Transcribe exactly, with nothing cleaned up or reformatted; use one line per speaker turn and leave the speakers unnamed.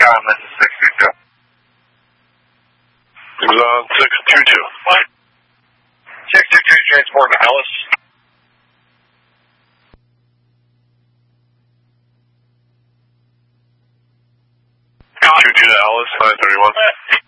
John, this is six two two.
It was on six two two.
What? six two two, transport to Alice.
two two to Alice, nine thirty-one.